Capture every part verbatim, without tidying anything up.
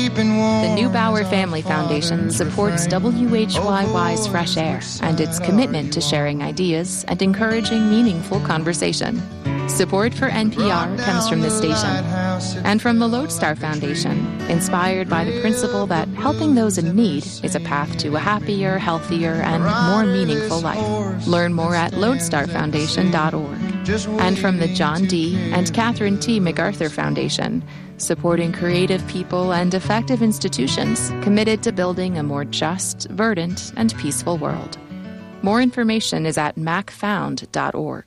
The Neubauer Family Foundation supports W H Y Y's Fresh Air and its commitment to sharing ideas and encouraging meaningful conversation. Support for N P R comes from this station and from the Lodestar Foundation, inspired by the principle that helping those in need is a path to a happier, healthier, and more meaningful life. Learn more at lodestar foundation dot org. And from the John D. and Catherine T. MacArthur Foundation, supporting creative people and effective institutions committed to building a more just, verdant, and peaceful world. More information is at mac found dot org.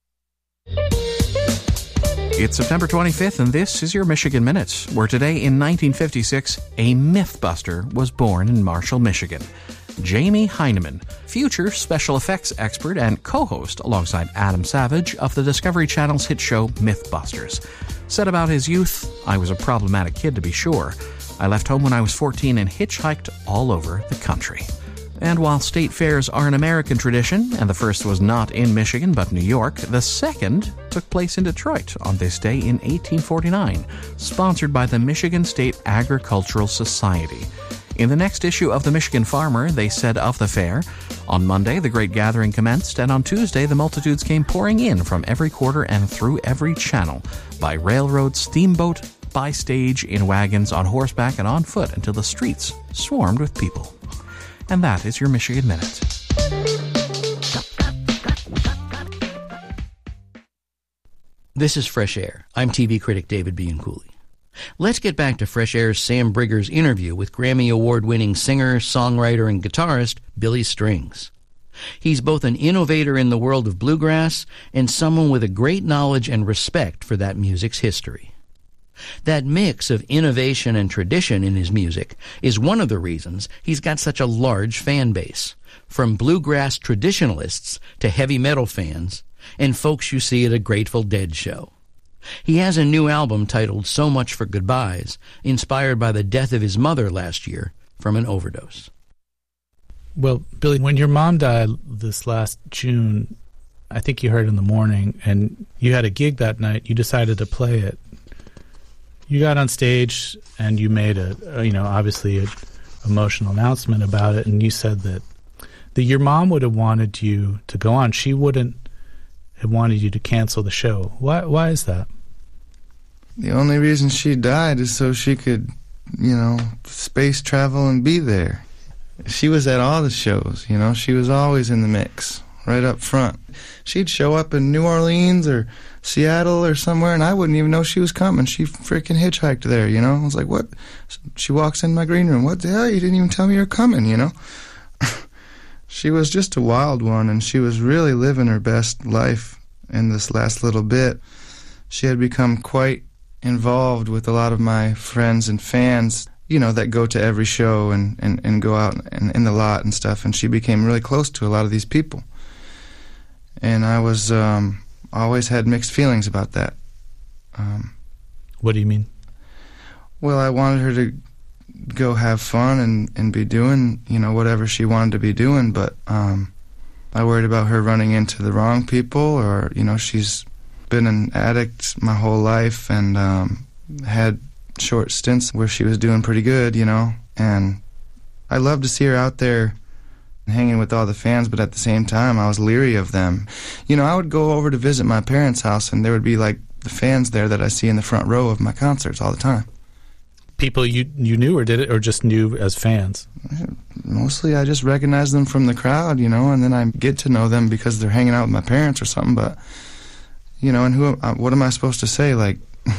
It's September twenty-fifth, and this is your Michigan Minute, where today in nineteen fifty-six, a Mythbuster was born in Marshall, Michigan. Jamie Heineman, future special effects expert and co-host alongside Adam Savage of the Discovery Channel's hit show Mythbusters, said about his youth, "I was a problematic kid to be sure. I left home when I was fourteen and hitchhiked all over the country." And while state fairs are an American tradition, and the first was not in Michigan but New York, the second took place in Detroit on this day in eighteen forty-nine, sponsored by the Michigan State Agricultural Society. In the next issue of the Michigan Farmer, they said of the fair, "On Monday, the great gathering commenced, and on Tuesday, the multitudes came pouring in from every quarter and through every channel, by railroad, steamboat, by stage, in wagons, on horseback, and on foot, until the streets swarmed with people." And that is your Michigan Minute. This is Fresh Air. I'm T V critic David Bianculli. Let's get back to Fresh Air's Sam Brigger's interview with Grammy Award-winning singer, songwriter, and guitarist Billy Strings. He's both an innovator in the world of bluegrass and someone with a great knowledge and respect for that music's history. That mix of innovation and tradition in his music is one of the reasons he's got such a large fan base, from bluegrass traditionalists to heavy metal fans and folks you see at a Grateful Dead show. He has a new album titled So Much for Goodbyes, inspired by the death of his mother last year from an overdose. Well, Billy, when your mom died this last June, I think you heard in the morning, and you had a gig that night, you decided to play it. You got on stage and you made a, a you know, obviously an emotional announcement about it, and you said that, that your mom would have wanted you to go on. She wouldn't have wanted you to cancel the show. Why, why is that? The only reason she died is so she could, you know, space travel and be there. She was at all the shows, you know. She was always in the mix, right up front. She'd show up in New Orleans or Seattle or somewhere, and I wouldn't even know she was coming. She freaking hitchhiked there, you know. I was like, what? She walks in my green room. What the hell? You didn't even tell me you're coming, you know. She was just a wild one, and she was really living her best life in this last little bit. She had become quite involved with a lot of my friends and fans, you know, that go to every show and, and, and go out and in the lot and stuff, and she became really close to a lot of these people. And I was... um always had mixed feelings about that. Um, what do you mean? Well, I wanted her to go have fun and, and be doing, you know, whatever she wanted to be doing, but um, I worried about her running into the wrong people, or, you know, she's been an addict my whole life and um, had short stints where she was doing pretty good, you know, and I love to see her out there hanging with all the fans, but at the same time I was leery of them. You know, I would go over to visit my parents' house and there would be like the fans there that I see in the front row of my concerts all the time. People you you knew, or did it, or just knew as fans? Mostly I just recognized them from the crowd, you know, and then I get to know them because they're hanging out with my parents or something, but, you know, and who, what am I supposed to say? Like,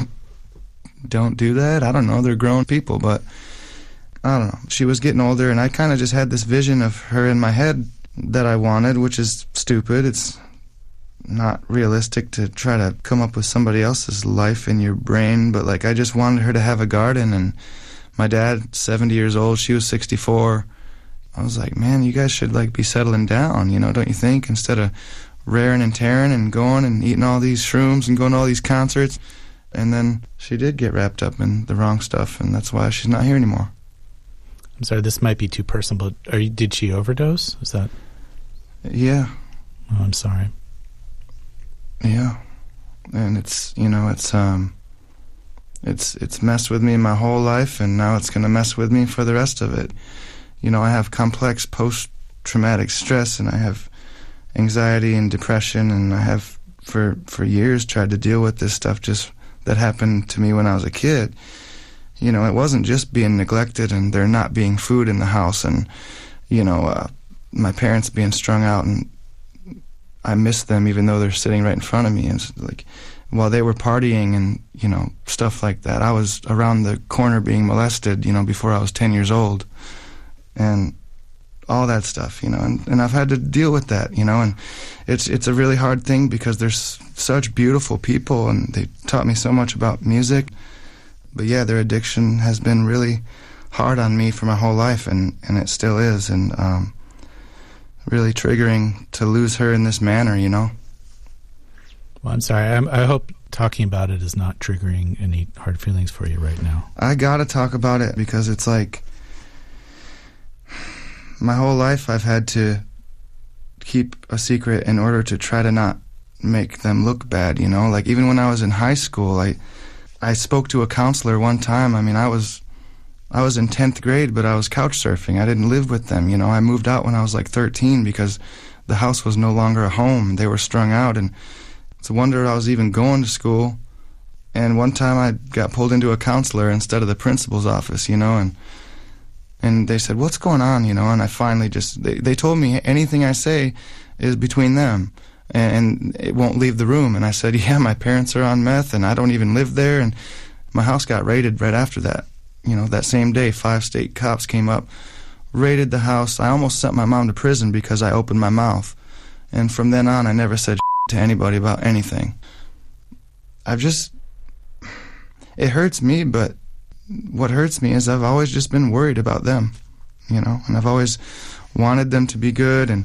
don't do that? I don't know, they're grown people, but I don't know. She was getting older, and I kind of just had this vision of her in my head that I wanted, which is stupid. It's not realistic to try to come up with somebody else's life in your brain, but, like, I just wanted her to have a garden, and my dad, seventy years old, she was sixty-four. I was like, man, you guys should, like, be settling down, you know, don't you think? Instead of raring and tearing and going and eating all these shrooms and going to all these concerts. And then she did get wrapped up in the wrong stuff, and that's why she's not here anymore. I'm sorry, this might be too personal, but are you, did she overdose? Is that... Yeah. Oh, I'm sorry. Yeah. And it's, you know, it's, um... it's it's messed with me my whole life, and now it's going to mess with me for the rest of it. You know, I have complex post-traumatic stress, and I have anxiety and depression, and I have for for years tried to deal with this stuff just that happened to me when I was a kid. You know, it wasn't just being neglected and there not being food in the house, and you know, uh, my parents being strung out, and I miss them even though they're sitting right in front of me. And it's like, while they were partying and, you know, stuff like that, I was around the corner being molested, you know, before I was ten years old. And all that stuff, you know, and, and I've had to deal with that, you know, and it's it's a really hard thing because there's such beautiful people, and they taught me so much about music. But yeah, their addiction has been really hard on me for my whole life, and, and it still is, and um, really triggering to lose her in this manner, you know. Well, I'm sorry. I'm, I hope talking about it is not triggering any hard feelings for you right now. I gotta talk about it because it's like, my whole life I've had to keep a secret in order to try to not make them look bad, you know? Like, even when I was in high school, I I spoke to a counselor one time. I mean, I was I was in tenth grade, but I was couch surfing. I didn't live with them, you know? I moved out when I was like thirteen because the house was no longer a home. They were strung out, and it's a wonder I was even going to school. And one time I got pulled into a counselor instead of the principal's office, you know, and And they said, what's going on, you know? And I finally just, they, they told me anything I say is between them, and it won't leave the room. And I said, yeah, my parents are on meth, and I don't even live there. And my house got raided right after that. You know, that same day, five state cops came up, raided the house. I almost sent my mom to prison because I opened my mouth. And from then on, I never said to anybody about anything. I've just, it hurts me, but what hurts me is I've always just been worried about them, you know, and I've always wanted them to be good. And,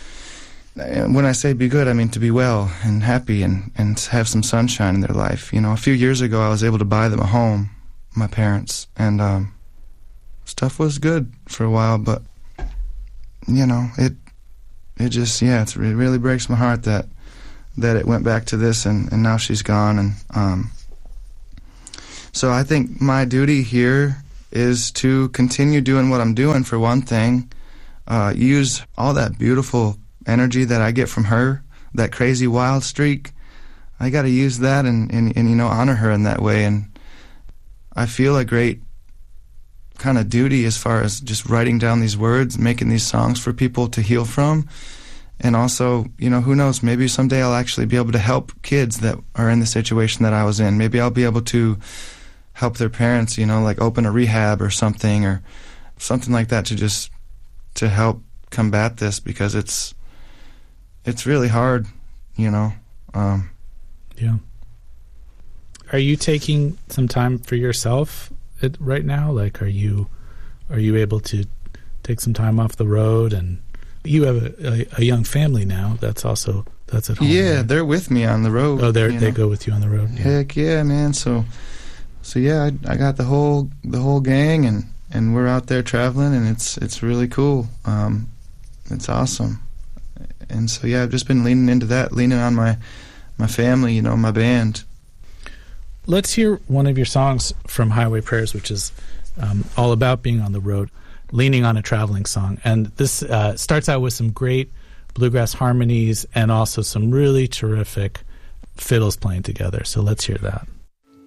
and when I say be good, I mean to be well and happy and, and have some sunshine in their life. You know, a few years ago, I was able to buy them a home, my parents, and um, stuff was good for a while, but, you know, it it just, yeah, it's, it really breaks my heart that that it went back to this, and, and now she's gone. And um So I think my duty here is to continue doing what I'm doing, for one thing. Uh, use all that beautiful energy that I get from her, that crazy wild streak. I got to use that and, and, and, you know, honor her in that way. And I feel a great kind of duty as far as just writing down these words, making these songs for people to heal from. And also, you know, who knows, maybe someday I'll actually be able to help kids that are in the situation that I was in. Maybe I'll be able to help their parents, you know, like open a rehab or something, or something like that, to just to help combat this, because it's it's really hard, you know. Um, yeah. Are you taking some time for yourself at, right now? Like, are you are you able to take some time off the road? And you have a, a, a young family now. That's also that's at home. Yeah, right? they're with me on the road. Oh, they they know? go with you on the road. Yeah. Heck yeah, man. So. So yeah, I, I got the whole the whole gang, and, and we're out there traveling, and it's it's really cool. Um, it's awesome, and so yeah, I've just been leaning into that, leaning on my my family, you know, my band. Let's hear one of your songs from Highway Prayers, which is um, all about being on the road, leaning on a traveling song. And this uh, starts out with some great bluegrass harmonies and also some really terrific fiddles playing together. So let's hear that.